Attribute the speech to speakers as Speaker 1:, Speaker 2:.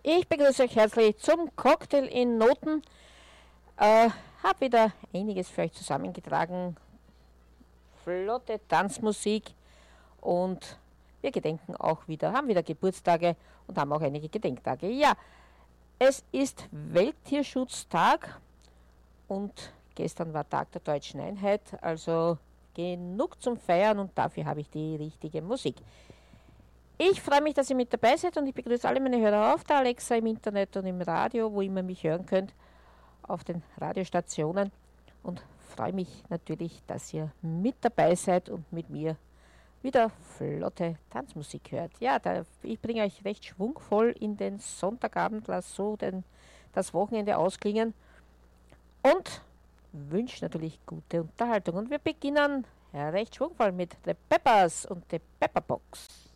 Speaker 1: Ich begrüße euch herzlich zum Cocktail in Noten. Habe wieder einiges für euch zusammengetragen. Flotte Tanzmusik und wir gedenken auch wieder, haben wieder Geburtstage und haben auch einige Gedenktage. Ja, es ist Welttierschutztag und gestern war Tag der Deutschen Einheit, also genug zum Feiern und dafür habe ich die richtige Musik. Ich freue mich, dass ihr mit dabei seid und ich begrüße alle meine Hörer auf der Alexa im Internet und im Radio, wo immer mich hören könnt, auf den Radiostationen und freue mich natürlich, dass ihr mit dabei seid und mit mir wieder flotte Tanzmusik hört. Ja, ich bringe euch recht schwungvoll in den Sonntagabend, lass so das Wochenende ausklingen und wünsche natürlich gute Unterhaltung. Und wir beginnen recht schwungvoll mit The Peppers und The Pepperbox.